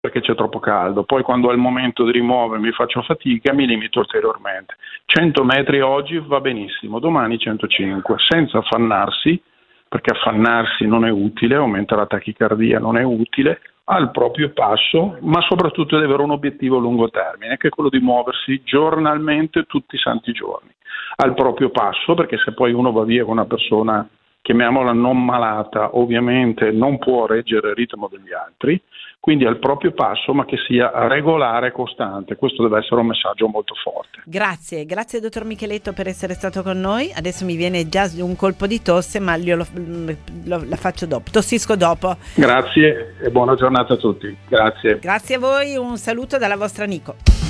perché c'è troppo caldo, poi quando è il momento di rimuovermi faccio fatica, mi limito ulteriormente. 100 metri oggi va benissimo, domani 105, senza affannarsi, perché affannarsi non è utile, aumenta la tachicardia, non è utile, al proprio passo, ma soprattutto deve avere un obiettivo a lungo termine, che è quello di muoversi giornalmente tutti i santi giorni, al proprio passo, perché se poi uno va via con una persona, chiamiamola non malata, ovviamente non può reggere il ritmo degli altri, quindi al proprio passo, ma che sia regolare e costante. Questo deve essere un messaggio molto forte. Grazie dottor Micheletto per essere stato con noi. Adesso mi viene già un colpo di tosse, ma la faccio dopo, tossisco dopo. Grazie e buona giornata a tutti. Grazie. Grazie a voi, un saluto dalla vostra Nico.